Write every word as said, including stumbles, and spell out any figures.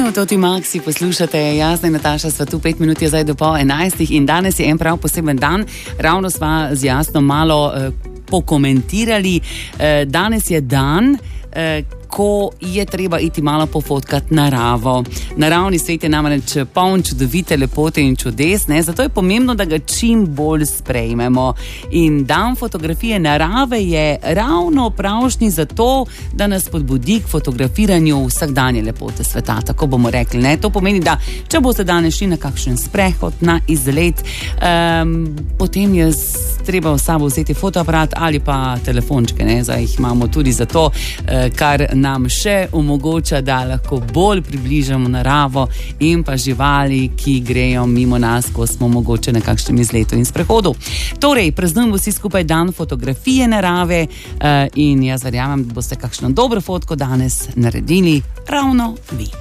Samo Toti Maxi poslušate, jaz in Nataša sva tu pet minut je zdaj do pol enajstih in danes je en prav poseben dan. Ravno sva z Jasno malo eh, pokomentirali. Eh, danes je dan, eh, ko je treba iti malo pofotkati naravo. Naravni svet je namreč poln čudovite lepote in čudes, ne? Zato je pomembno, da ga čim bolj sprejmemo. In dan fotografije narave je ravno pravšnji za to, da nas spodbudi k fotografiranju vsakdanje lepote sveta. Tako bomo rekli, ne? To pomeni, da če boste danes šli na kakšen sprehod, na izlet, um, potem je treba v sabo vzeti fotoaparat ali pa telefončke, ne? Zdaj jih imamo tudi za to, kar nam še omogoča, da lahko bolj približamo naravo in pa živali, ki grejo mimo nas, ko smo mogoče na kakšnem izletu in sprehodu. Torej, praznujemo vsi skupaj dan fotografije narave in jaz verjamem, da boste kakšno dobro fotko danes naredili ravno vi.